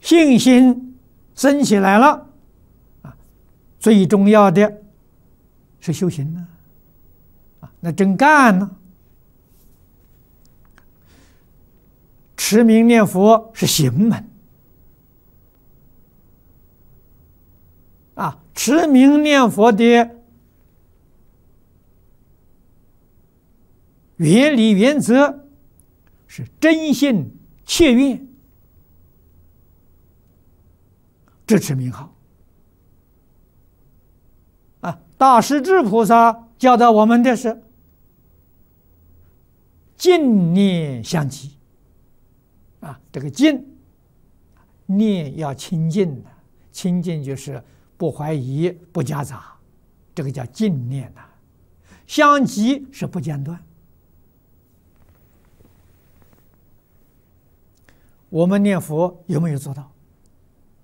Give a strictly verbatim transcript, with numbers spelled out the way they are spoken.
信心升起来了，啊，最重要的是修行呢，啊，那真干呢。持名念佛是行门，啊，持名念佛的原理原则是真心切愿支持名号。啊，大势至菩萨教导我们的是净念相继。啊，这个净念要清净的，清净就是不怀疑、不夹杂，这个叫净念呐。相继是不间断。我们念佛有没有做到？